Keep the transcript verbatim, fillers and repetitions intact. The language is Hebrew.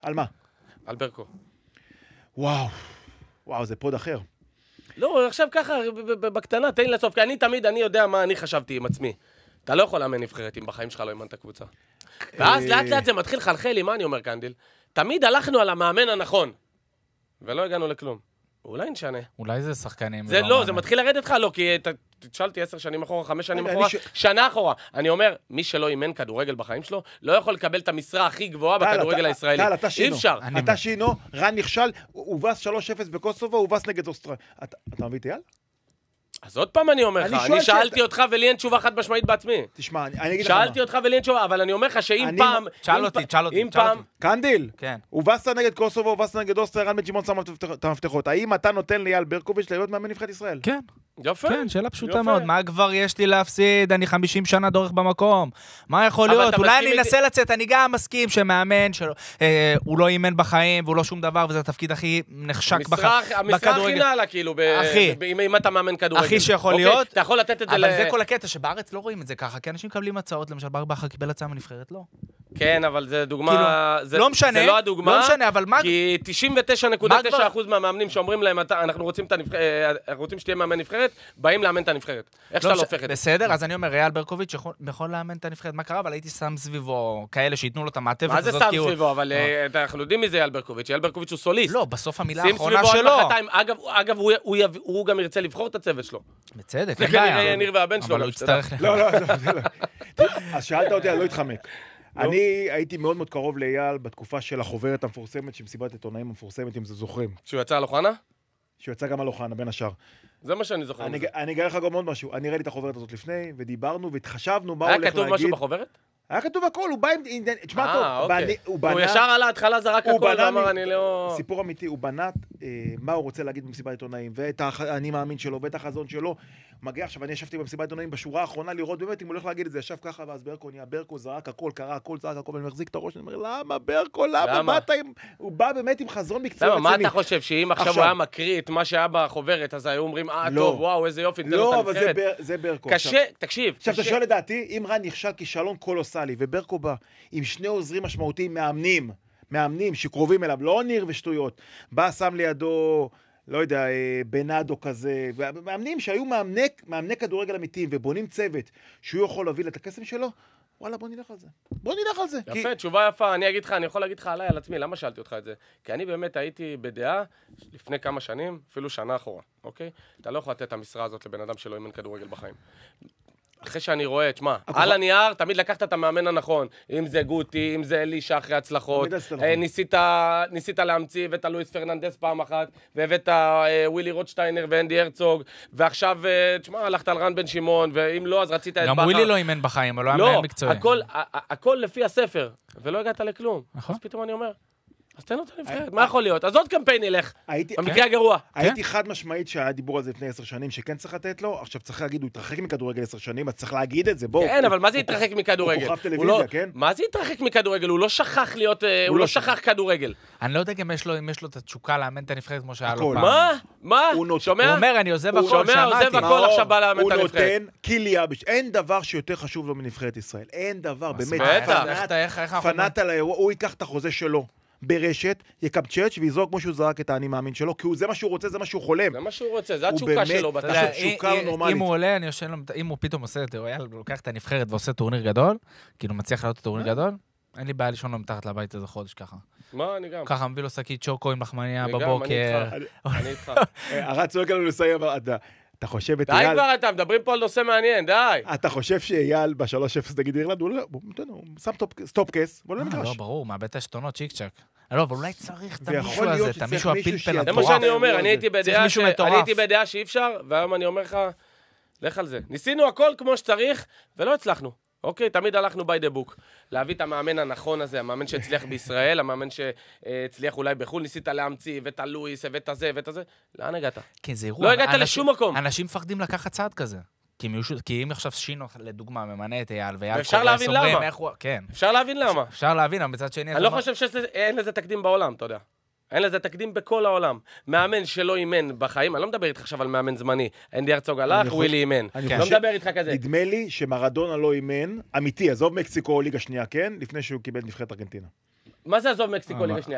על מה? על ברקו. וואו, וואו, זה פוד אחר. לא, עכשיו ככה, בקטנה, תן לי לסוף, כי אני תמיד, אני יודע מה אני חשבתי עם עצמי. אתה לא יכול לאמן נבחרת אם בחיים שלך לא אימנת קבוצה. ואז לאט לאט זה מתחיל חלחל לי, מה אני אומר, קנדיל? תמיד הלכנו על המאמן הנכון, ולא הגענו לכלום. אולי נשנה. אולי זה שחקנים. זה לא, זה מתחיל לרדת לך, לא, כי תשאלתי עשר שנים אחורה, חמש שנים אחורה, שנה אחורה. אני אומר, מי שלא אימן כדורגל בחיים שלו, לא יכול לקבל את המשרה הכי גבוהה בכדורגל הישראלי. אי אפשר. אתה שינו, רן נכשל, הובס שלוש אפס בקוסובו, הובס נגד אוסטרליה. אתה מבין, אייל? אז עוד פעם אני אומר לך, אני שאלתי אותך ולי אין תשובה חד משמעית בעצמי. תשמע, אני אגיד לך מה. שאלתי אותך ולי אין תשובה, אבל אני אומר לך שאם פעם... שאל אותי, שאל אותי, שאל אותי. קנדיל, כן. הובסת נגד קוסובו, הובסת נגד אוסטריה, רן בן שמעון שם את המפתחות. האם אתה נותן לאייל ברקוביץ' להיות מאמן נבחרת ישראל? כן. יפה. כן, שאלה פשוטה מאוד. מה כבר יש לי להפסיד? אני חמישים שנה דורך במקום. מה יכול להיות? אולי אני אנסה לצאת, אני גם מסכים שמאמן שלו, הוא לא אימן בחיים, והוא לא שום דבר, וזה התפקיד הכי נחשק בכדורגל. המשרה הכי נעלה, כאילו, אם אתה מאמן כדורגל. הכי שיכול להיות. אתה יכול לתת את זה ל... אבל זה כל הקטע, שבארץ לא רואים את זה ככה, כי אנשים מקבלים הצעות, למשל, ברק בכר קיבל הצעה מנבחרת, לא. כן, אבל זה דוגמה... לא משנה, זה לא הדוגמה, לא משנה, אבל מה... כי תשעים ותשע נקודה תשע אחוז מהמאמנים שאומרים להם, אנחנו רוצים שתהיה מאמן נבחרת, באים לאמן את הנבחרת. איך שאתה לא הופך את זה? בסדר, אז אני אומר, אייל ברקוביץ' יכול לאמן את הנבחרת. מה קרה? אבל הייתי שם סביבו כאלה שיתנו לו את המעטפת הזאת. מה זה שם סביבו? אבל אנחנו יודעים מי זה אייל ברקוביץ'. אייל ברקוביץ' הוא סוליסט. לא, בסוף המילה האחרונה שלו. אגב, הוא גם ירצה לבחור את הצוות שלו. בצדק, זה כנראה יניר והבן שלו. אבל הוא יצטרך... לא, לא, לא. אז שאלת אותי, אני לא אתחמק. אני הייתי מאוד מאוד קרוב לאייל בתקופה של החוברת המפורסמת, שמסיבת עיתונאים המפורסמת, אם זה זוכרים. שהוא יצא על אוחנה? שהוא יצא גם על אוחנה, בין השאר. זה מה שאני זוכר. אני אגלה לך גם עוד משהו. אני ראיתי את החוברת הזאת לפני, ודיברנו והתחשבנו מה הוא הולך להגיד. היה כתוב משהו בחוברת? היה כתוב הכל, הוא בא עם... תשמע טוב, הוא בנה... הוא ישר על ההתחלה זרק הכל, ואמר אני לא... סיפור אמיתי, הוא בנת מה הוא רוצה להגיד במסיבת עיתונאים, ואת האני מאמין שלו, ואת החזון שלו. מגיע עכשיו, אני ישבתי במסיבת עיתונאים בשורה האחרונה לראות באמת אם הוא הולך להגיד את זה, ישב ככה, ואז ברקו נהיה, ברקו זרק הכל, קרא הכל, זרק הכל, ואני מחזיק את הראש, אני אומר, למה ברקו, למה באת עם... הוא בא באמת עם חזון מקצועי רציני. מה אתה חושב, שאם עכשיו הוא היה מקריא את מה שהיה בחוברת, אז היו אומרים, אה, טוב, וואו, איזה יופי, לא, אבל זה ברקו. קשה, תקשיב. עכשיו, אתה שואל לדעתי, אם רן נכשל כישלון קולוסלי, וברקו בא עם שני עוזרים משמעותיים מאמנים, מאמנים שקרובים אליו, לא ניר ושטויות, בא, שם לידו, לא יודע, בנאדו כזה, מאמנים שהיו מאמני, מאמני כדורגל אמיתיים, ובונים צוות שהוא יכול להוביל את הקסם שלו, וואלה, בוא נלך על זה. בוא נלך על זה. יפה, כי... תשובה יפה. אני אגיד לך, אני יכול להגיד לך עליי, על עצמי, למה שאלתי אותך את זה? כי אני באמת הייתי בדעה לפני כמה שנים, אפילו שנה אחורה, אוקיי? אתה לא יכול לתת את המשרה הזאת לבן אדם שלא אימן כדורגל בחיים. אחרי שאני רואה, תשמע, על הנייר, תמיד לקחת את המאמן הנכון, אם זה גוטי, אם זה אלישה אחרי הצלחות, ניסית להמציא, הבאת לואיס פרננדס פעם אחת, והבאת ווילי רוטשטיינר ואנדי הרצוג, ועכשיו, תשמע, הלכת על רן בן שמעון, ואם לא, אז רצית את גם ווילי לא אימן בחיים, אבל לא היה מאמן מקצועי. לא, הכל לפי הספר, ולא הגעת לכלום. אז פתאום אני אומר, אז תן לו את הנבחרת, מה יכול להיות? אז עוד קמפיין ילך, במקרה הגרוע. הייתי חד משמעית שהיה דיבור על זה לפני עשר שנים, שכן צריך לתת לו, עכשיו צריך להגיד, הוא התרחק מכדורגל עשר שנים, אז צריך להגיד את זה, בואו. כן, אבל מה זה התרחק מכדורגל? הוא כוכב טלוויזיה, כן? מה זה התרחק מכדורגל? הוא לא שכח להיות, הוא לא שכח כדורגל. אני לא יודע אם יש לו את התשוקה לאמן את הנבחרת כמו שהיה לו פעם. מה? מה? שומע? הוא אומר, אני עוזב הכל, שומע, עוזב הכל, עכשיו בא לאמן את הנבחרת. הוא נותן קיליה, אין דבר שיותר חשוב לו מנבחרת ישראל. אין דבר, באמת. פנאת על האירוע, הוא ייקח את החוזה שלו. ברשת, יקפצ'ץ' ויזרוק כמו שהוא זרק את האני מאמין שלו, כי זה מה שהוא רוצה, זה מה שהוא חולם. זה מה שהוא רוצה, זה התשוקה שלו. אם הוא עולה, אני יושן לו, אם הוא פתאום עושה, הוא לוקח את הנבחרת ועושה טורניר גדול, כאילו מצליח לעלות את טורניר גדול, אין לי בעיה לישון לו מתחת לבית איזה חודש ככה. מה, אני גם. ככה מביא לו שקית צ'וקו עם לחמניה בבוקר. אני איתך. הרץ צועק לנו לסיים, אתה חושב את די כבר אתה, מדברים פה על נושא מעניין, די. אתה חושב שאייל ב-שלוש אפס נגד אירלנד, הוא שם סטופ קייס, בוא לא נגרש. לא, ברור, מאבד את השתונות, צ'יק צ'ק. לא, אבל אולי צריך את המישהו הזה, את המישהו הפלפל המטורף. זה מה שאני אומר, אני הייתי בדעה שאי אפשר, והיום אני אומר לך, לך על זה. ניסינו הכל כמו שצריך, ולא הצלחנו. אוקיי, תמיד הלכנו by the book. להביא את המאמן הנכון הזה, המאמן שהצליח בישראל, המאמן שהצליח אולי בחו"ל, ניסית להמציא, הבאת לואיס, הבאת זה, הבאת זה. לאן הגעת? כן, זה אירוע. לא הגעת לשום מקום. אנשים מפחדים לקחת צעד כזה. כי אם עכשיו שינו, לדוגמה, ממנה את אייל, ואייל אפשר להבין למה. כן. אפשר להבין למה. אפשר להבין, אבל מצד שני... אני לא חושב שאין לזה תקדים בעולם, אתה יודע. אין לזה תקדים בכל העולם. מאמן שלא אימן בחיים, אני לא מדבר איתך עכשיו על מאמן זמני. אנדי הרצוג הלך, ווילי אימן. לא מדבר איתך כזה. נדמה לי שמרדונה לא אימן, אמיתי, עזוב מקסיקו או ליגה שנייה, כן? לפני שהוא קיבל נבחרת ארגנטינה. מה זה עזוב מקסיקו ליגה שנייה?